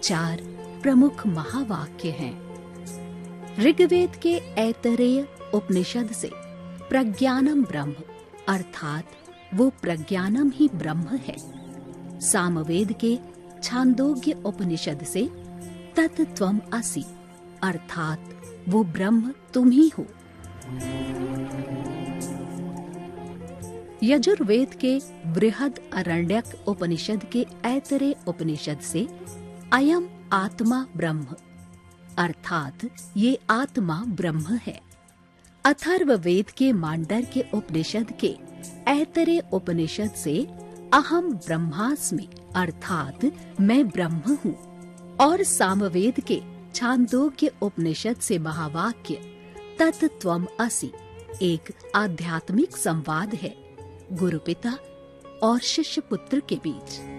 4 प्रमुख महावाक्य हैं। ऋग्वेद के ऐतरेय उपनिषद से प्रज्ञानम ब्रह्म अर्थात वो प्रज्ञानम ही ब्रह्म है। सामवेद के छांदोग्य उपनिषद से तत्त्वम असि अर्थात वो ब्रह्म तुम ही हो। यजुर्वेद के बृहद अरण्यक उपनिषद के ऐतरेय उपनिषद से अयम आत्मा ब्रह्म अर्थात ये आत्मा ब्रह्म है। अथर्ववेद के मांडर के उपनिषद के ऐतरेय उपनिषद से अहम ब्रह्मास्मि अर्थात मैं ब्रह्म हूँ। और सामवेद के छांदोग्य उपनिषद से महावाक्य तत्त्वम असि एक आध्यात्मिक संवाद है गुरु पिता और शिष्य पुत्र के बीच।